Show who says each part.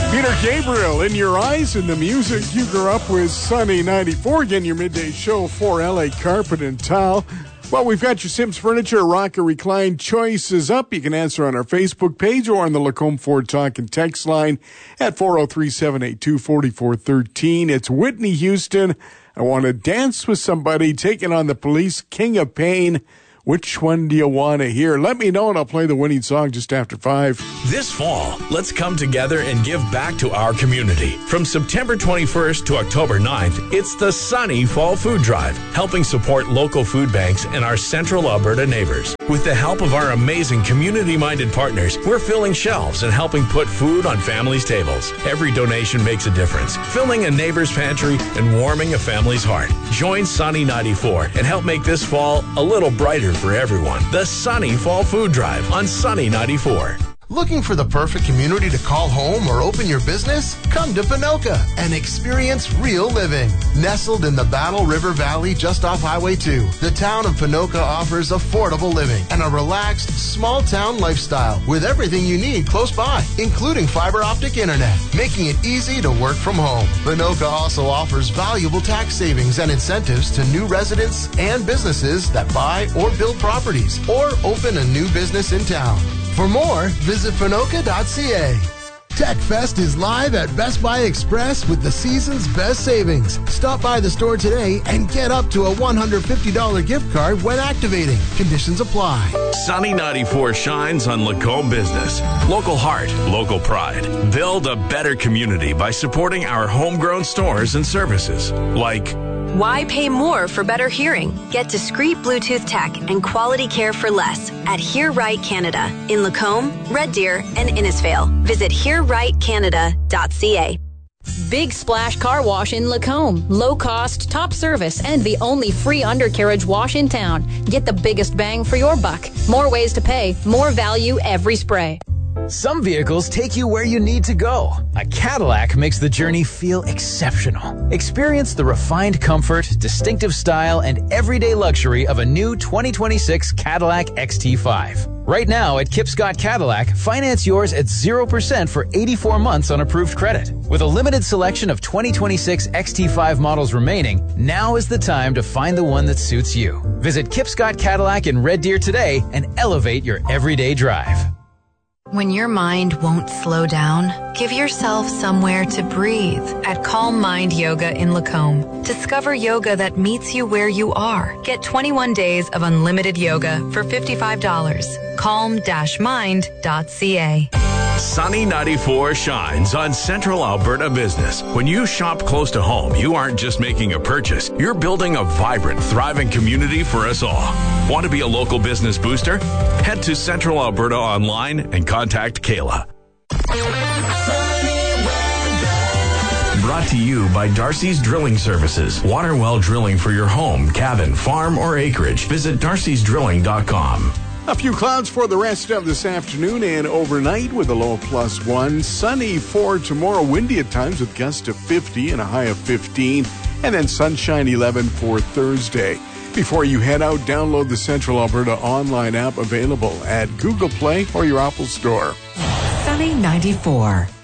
Speaker 1: Peter Gabriel, In Your Eyes, and the music you grew up with. Sunny 94, again, your midday show for LA Carpet and Tile. Well, we've got your Sims Furniture Rock or Recline choices up. You can answer on our Facebook page or on the Lacombe Ford Talk and Text line at 403-782-4413. It's Whitney Houston. I Want to Dance with Somebody, taking on the Police, King of Pain. Which one do you want to hear? Let me know, and I'll play the winning song just after 5.
Speaker 2: This fall, let's come together and give back to our community. From September 21st to October 9th, it's the Sunny Fall Food Drive, helping support local food banks and our central Alberta neighbors. With the help of our amazing community-minded partners, we're filling shelves and helping put food on families' tables. Every donation makes a difference, filling a neighbor's pantry and warming a family's heart. Join Sunny 94 and help make this fall a little brighter for everyone. The Sunny Fall Food Drive on Sunny 94.
Speaker 3: Looking for the perfect community to call home or open your business? Come to Ponoka and experience real living. Nestled in the Battle River Valley just off Highway 2, the town of Ponoka offers affordable living and a relaxed, small-town lifestyle with everything you need close by, including fiber optic internet, making it easy to work from home. Ponoka also offers valuable tax savings and incentives to new residents and businesses that buy or build properties or open a new business in town. For more, visit Ponoka.ca. TechFest is live at Best Buy Express with the season's best savings. Stop by the store today and get up to a $150 gift card when activating. Conditions apply.
Speaker 2: Sunny 94 shines on Lacombe business. Local heart, local pride. Build a better community by supporting our homegrown stores and services. Like,
Speaker 4: why pay more for better hearing? Get discreet Bluetooth tech and quality care for less at Hear Right Canada in Lacombe, Red Deer, and Innisfail. Visit hearrightcanada.ca.
Speaker 5: Big Splash Car Wash in Lacombe. Low cost, top service, and the only free undercarriage wash in town. Get the biggest bang for your buck. More ways to pay, more value every spray.
Speaker 6: Some vehicles take you where you need to go. A Cadillac makes the journey feel exceptional. Experience the refined comfort, distinctive style, and everyday luxury of a new 2026 Cadillac XT5. Right now at Kip Scott Cadillac, finance yours at 0% for 84 months on approved credit. With a limited selection of 2026 XT5 models remaining, now is the time to find the one that suits you. Visit Kip Scott Cadillac in Red Deer today and elevate your everyday drive.
Speaker 7: When your mind won't slow down, give yourself somewhere to breathe at Calm Mind Yoga in Lacombe. Discover yoga that meets you where you are. Get 21 days of unlimited yoga for $55. Calm-mind.ca.
Speaker 2: Sunny 94 shines on Central Alberta business. When you shop close to home, you aren't just making a purchase. You're building a vibrant, thriving community for us all. Want to be a local business booster? Head to Central Alberta online and contact Kayla. Brought to you by Darcy's Drilling Services. Water well drilling for your home, cabin, farm, or acreage. Visit darcysdrilling.com.
Speaker 1: A few clouds for the rest of this afternoon and overnight with a low of +1. Sunny for tomorrow, windy at times with gusts of 50 and a high of 15. And then sunshine 11 for Thursday. Before you head out, download the Central Alberta online app available at Google Play or your Apple Store.
Speaker 8: Sunny 94.